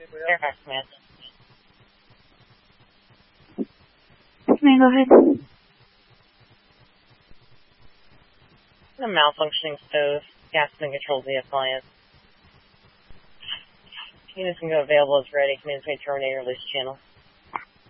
Fairfax Command. Command, go ahead. The malfunctioning stove. Gas and controls the appliance. Units can go available as ready. Commands may terminate or release channel.